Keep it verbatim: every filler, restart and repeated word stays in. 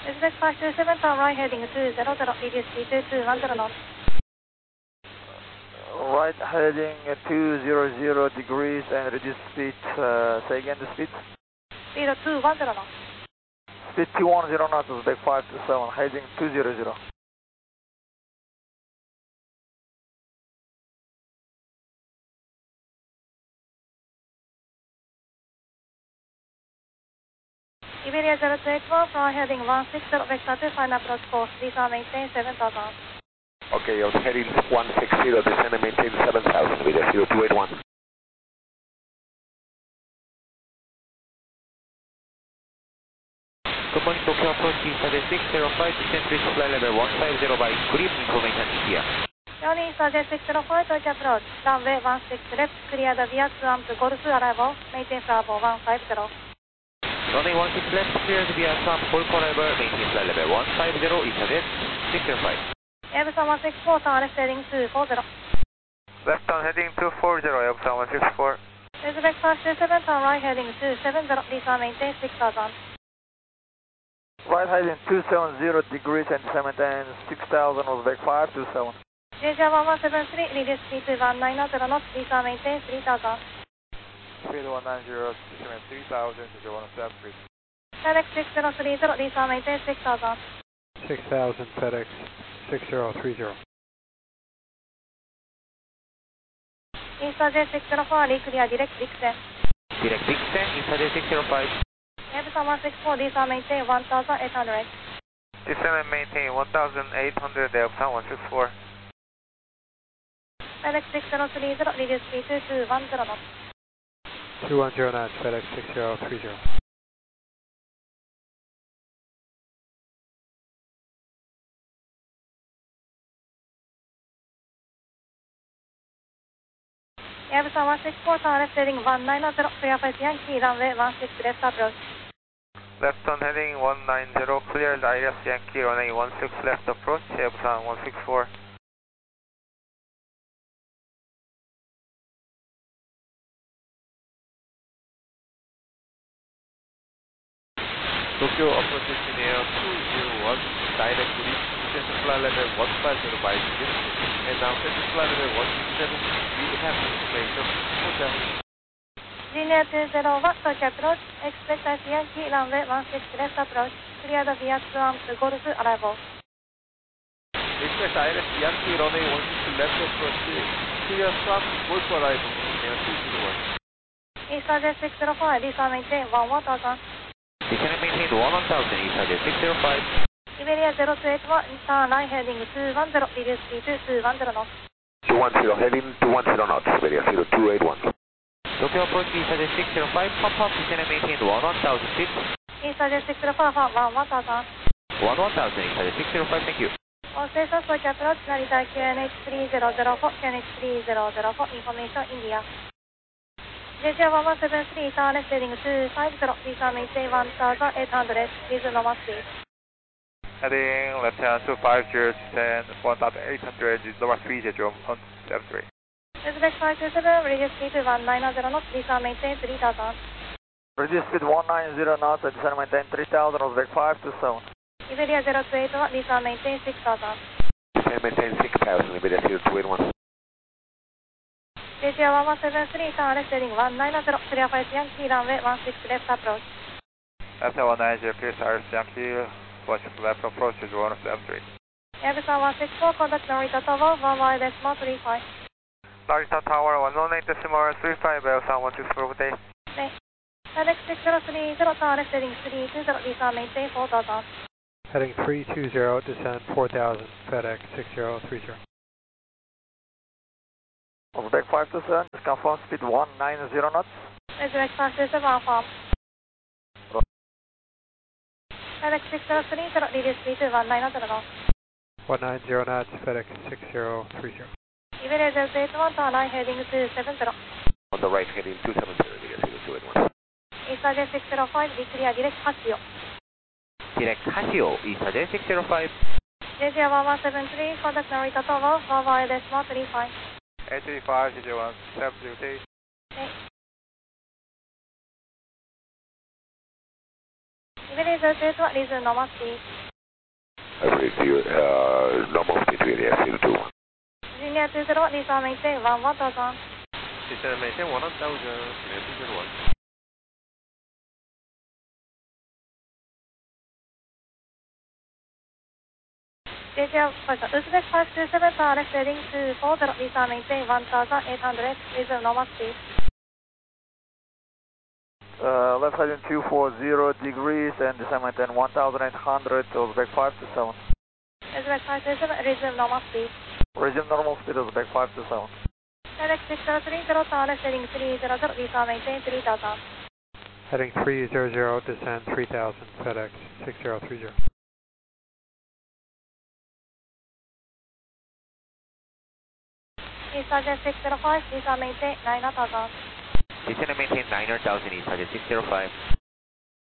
Uzbek five two seven, turn right heading two zero zero, reduce speed to two one zero knots. Right heading two hundred degrees and reduce speed, uh, say again the speed? Speed of two one zero knots. Speed two one zero knots, Uzbek five two seven, heading two hundred. Iberia zero two eight one, right heading one six zero, vector two, final approach course, visa maintain seven thousand. Okay, you're heading one six zero, descend and maintain seven thousand, Iberia zero two eight one. Good morning, Tokyo approach East six zero five, descend reach flight level one five zero by green information here. Johnny East six zero five, Tokyo approach, runway one six left, clear the via two amp Golf arrival, maintain Bravo one five zero. Runway one six left, clear the via two amp Golf arrival, maintain flight level one five zero, East six zero five. Airbus one six four, turn left heading two four zero. Left on heading two four zero, Airbus one six four. Uzbek five two seven, turn right heading two seven zero, visa maintain six thousand. Right heading two seven zero degrees and maintain six thousand, Uzbek five two seven. J J one one seven three, reduce speed to one nine zero knots, visa maintain three thousand. Speed one nine zero, three thousand, J J one seven three. FedEx six zero three zero, visa maintain six thousand. six thousand FedEx six zero three zero. Insta J six zero four, reclear direct Dixon. Direct Dixon, Insta J six zero five. Airbus one six four, visa maintain one thousand eight hundred. Descend and maintain one thousand eight hundred, Airbus one six four. FedEx six zero three zero, reduce speed to two one zero knots. two one zero knots FedEx six zero three zero. Airbus one six four, turn left heading one nine zero, clear for Yankee, runway one six left approach. Left on heading one nine zero, clear the Iris Yankee, runway one six left approach, Airbus one six four. Tokyo approach engineer two zero one, direct reach, descent flight level one five zero by green, and now set flight level one six seven, we have information, hotel. Junior two zero one, Tokyo approach, expect as Yankee, runway one six left approach, clear the via two amp Golf arrival. Expect Iris Yankee, runway one six left approach, clear stop, Golf arrival, engineer two zero one. Insta J six zero four, visa maintain one one thousand. Descend and maintain one thousand, Insta J six zero five. Iberia zero two eight one, turn right heading two one zero, reduce speed to two one zero knots. two one zero, heading two one zero knots, Iberia zero two eight one. Tokyo approach Insta J six zero five, pop up, descend and maintain one thousand feet. Insta J six zero five, one one thousand. one thousand, Insta J six zero five, thank you. All stations, Tokyo approach, Narita Q N H three zero zero four, Q N H three zero zero four, information India. J J one one seven three, turn left heading two five zero, visa maintain one thousand eight hundred, with normal speed. Heading left hand two five zero, descend one thousand eight hundred, normal speed, J J one seven three. Uzbek five two seven, reduce speed to one nine zero knots, visa maintain three thousand. Reduce speed one nine zero knots, and descend maintain three thousand, Uzbek five two seven. Iberia zero two eight one, visa maintain six thousand. Descend maintain six thousand, Iberia zero two eight one. J J one one seven three, turn left heading one nine zero, clear for Yankee, runway one six left approach. Left one nine zero, clear Iris Yankee, one six left approach, J J one seven three. Airbus one six four, contact Narita Tower, one one decimal three five. Narita Tower, one one eight decimal three five, Airbus one six four, good day. Okay. FedEx six zero three zero, turn left heading three two zero, visa maintain four thousand. Heading three two zero, descend four thousand FedEx six zero three zero. Uzbek five two seven, just confirm speed one nine zero knots. Uzbek five two seven, farm. FedEx six zero three zero, reduce speed to one nine zero knots. one nine zero knots FedEx six zero three zero. Iberia zero two eight one, turn right heading two seven zero. On the right, heading two seven zero, Iberia zero two eight one. Insta J six zero five, declare direct Hasio. Direct Hasio, Insta J six zero five. J J one one seven three, contact Narita Tower, one one decimal three five. eight three five, J J one seven zero, okay. Okay. Iberia zero two eight one, resume normal speed. Every clear, uh, normal speed to the airfield two. Virginia two zero, Lisa maintain one one thousand. Descend maintain one thousand, Virginia two zero one. J J, Uzbek five two seven, tower left heading two four zero, Lisa maintain one thousand eight hundred, resume normal speed. Uh, left heading two four zero degrees and descend maintain one thousand eight hundred, Uzbek five two seven. Uzbek five two seven, resume normal speed. Resume normal speed, Uzbek five two seven. FedEx six zero three zero, tower left heading three zero zero, Lisa maintain three thousand. Heading three zero zero, descend three thousand, FedEx six zero three zero. East Sergeant six zero five, Lisa maintain nine thousand. Descend and maintain nine thousand, East Sergeant six zero five.